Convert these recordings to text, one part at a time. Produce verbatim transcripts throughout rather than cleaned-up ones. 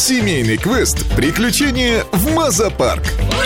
Семейный квест «Приключения в Маза-парк».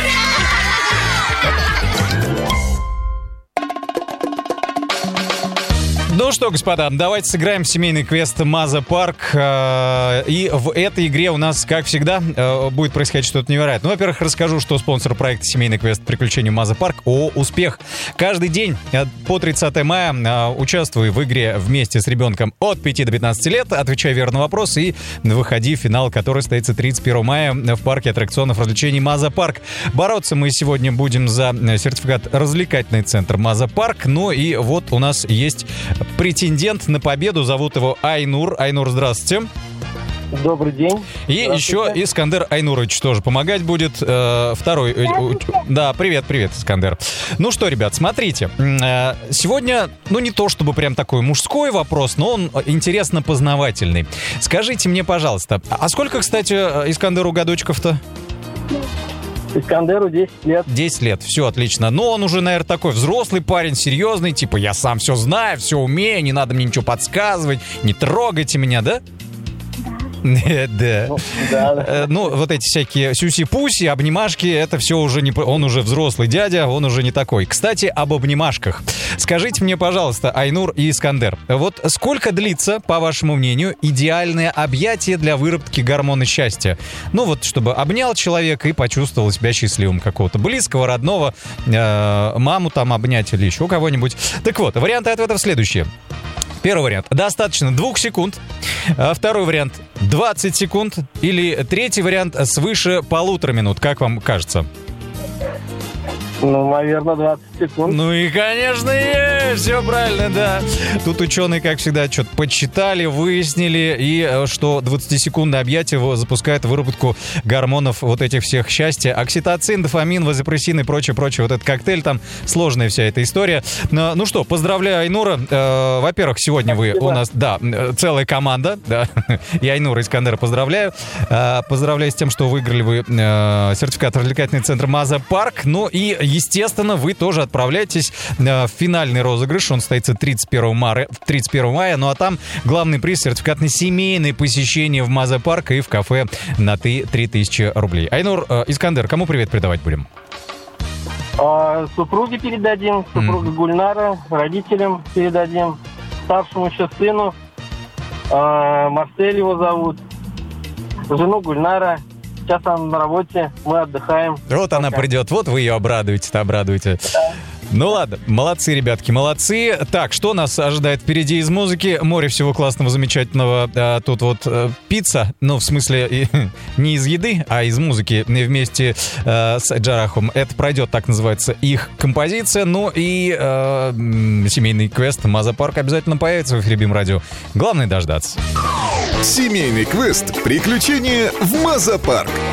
Ну что, господа, давайте сыграем в семейный квест Маза-парк. И в этой игре у нас, как всегда, будет происходить что-то невероятное. Ну, во-первых, расскажу, что спонсор проекта «Семейный квест Приключения Маза-парк» ООО «Успех». Каждый день по тридцатое мая участвуй в игре вместе с ребенком от пяти до пятнадцати лет, отвечай верно на вопрос и выходи в финал, который состоится тридцать первого мая в парке аттракционов развлечений Маза-парк. Бороться мы сегодня будем за сертификат «Развлекательный центр Маза-парк». Ну и вот у нас есть претендент на победу, зовут его Айнур. Айнур, здравствуйте. Добрый день. И еще Искандер Айнурович тоже помогать будет. Э, второй. Э, да, привет, привет, Искандер. Ну что, ребят, смотрите. Э, сегодня, ну не то чтобы прям такой мужской вопрос, но он интересно-познавательный. Скажите мне, пожалуйста, а сколько, кстати, Искандеру годочков-то? Искандеру десять лет. десять лет, все отлично. Но он уже, наверное, такой взрослый парень, серьезный, типа я сам все знаю, все умею, не надо мне ничего подсказывать, не трогайте меня, да? Да. Ну, да, да. Ну, вот эти всякие сюси-пуси, обнимашки, это все уже не... Он уже взрослый дядя, он уже не такой. Кстати, об обнимашках. Скажите мне, пожалуйста, Айнур и Искандер, вот сколько длится, по вашему мнению, идеальное объятие для выработки гормона счастья? Ну, вот, чтобы обнял человека и почувствовал себя счастливым какого-то близкого, родного, э, маму там обнять или еще кого-нибудь. Так вот, варианты ответов следующие. Первый вариант. Достаточно двух секунд. Второй вариант. двадцать секунд. Или третий вариант. Свыше полутора минут. Как вам кажется? Ну, наверное, двадцать секунд. Ну и, конечно, есть. Все правильно, да. Тут ученые, как всегда, что-то подсчитали, выяснили, и что двадцатисекундное объятие запускает выработку гормонов вот этих всех счастья. Окситоцин, дофамин, вазопрессин и прочее, прочее. Вот этот коктейль, там сложная вся эта история. Ну что, поздравляю Айнура. Э, во-первых, сегодня вы у нас, да, целая команда. Да. И Айнура, и Искандера поздравляю. Э, поздравляю с тем, что выиграли вы э, сертификат развлекательный центр Маза-парк. Ну и естественно, вы тоже отправляйтесь в финальный розыгрыш. Он состоится тридцать первого мая. Ну а там главный приз — сертификат на семейное посещение в Маза-парк и в кафе на три тысячи рублей. Айнур, э, Искандер, кому привет передавать будем? А, супруге передадим, супруга mm. Гульнара, родителям передадим, старшему еще сыну. А, Марсель его зовут. Жену Гульнара. Сейчас она на работе, мы отдыхаем. Вот она придет, вот вы ее обрадуете-то, обрадуете. Да. Ну ладно, молодцы, ребятки, молодцы. Так, что нас ожидает впереди из музыки? Море всего классного, замечательного. А, тут вот а, пицца, ну, в смысле, и, не из еды, а из музыки вместе а, с Джарахом. Это пройдет, так называется, их композиция. Ну и а, семейный квест Маза-парк обязательно появится в эфире Бим Радио. Главное дождаться. Семейный квест «Приключения в Маза-парк».